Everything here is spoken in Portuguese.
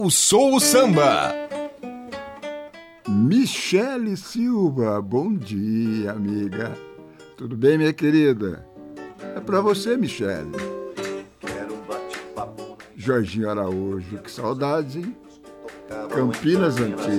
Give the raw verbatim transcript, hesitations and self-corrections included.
Eu Sou o Samba. Michele Silva, bom dia, amiga. Tudo bem, minha querida? É pra você, Michele. Jorginho Araújo, que saudade, hein? Campinas Antigas.